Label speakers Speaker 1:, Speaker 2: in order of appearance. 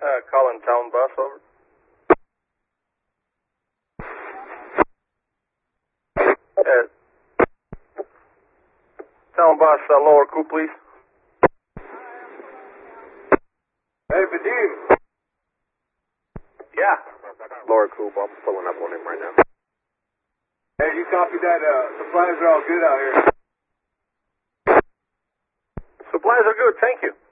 Speaker 1: Calling town bus, over. Town bus, lower coupe, please.
Speaker 2: Hey, Vadim.
Speaker 1: Yeah.
Speaker 3: Lower coupe, I'm pulling up on him right now.
Speaker 2: Hey, you copy that? Supplies are all good out here.
Speaker 1: Supplies are good, thank you.